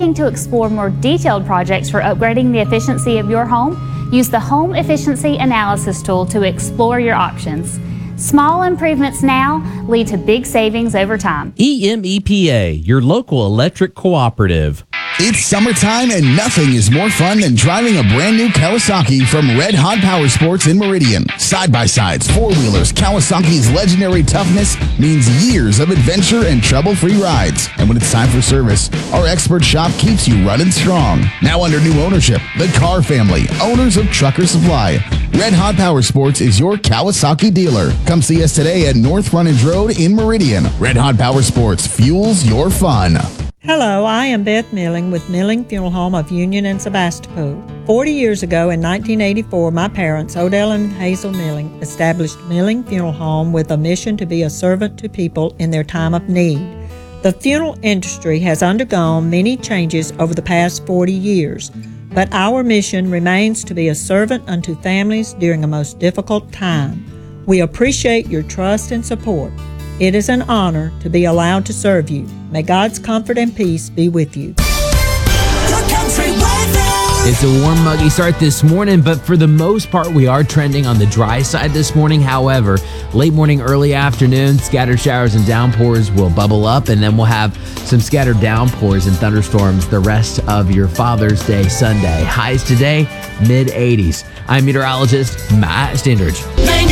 looking to explore more detailed projects for upgrading the efficiency of your home, use the Home Efficiency Analysis tool to explore your options. Small improvements now lead to big savings over time. EMEPA, your local electric cooperative. It's summertime and nothing is more fun than driving a brand new Kawasaki from Red Hot Power Sports in Meridian. Side-by-sides, four-wheelers, Kawasaki's legendary toughness means years of adventure and trouble-free rides. And when it's time for service, our expert shop keeps you running strong. Now under new ownership, the Carr family, owners of Trucker Supply. Red Hot Power Sports is your Kawasaki dealer. Come see us today at North Frontage Road in Meridian. Red Hot Power Sports fuels your fun. Hello, I am Beth Milling with Milling Funeral Home of Union and Sebastopol. 40 years ago in 1984, my parents, Odell and Hazel Milling, established Milling Funeral Home with a mission to be a servant to people in their time of need. The funeral industry has undergone many changes over the past 40 years, but our mission remains to be a servant unto families during a most difficult time. We appreciate your trust and support. It is an honor to be allowed to serve you. May God's comfort and peace be with you. It's a warm, muggy start this morning, but for the most part, we are trending on the dry side this morning. However, late morning, early afternoon, scattered showers and downpours will bubble up, and then we'll have some scattered downpours and thunderstorms the rest of your Father's Day Sunday. Highs today, mid-80s. I'm meteorologist Matt Standridge.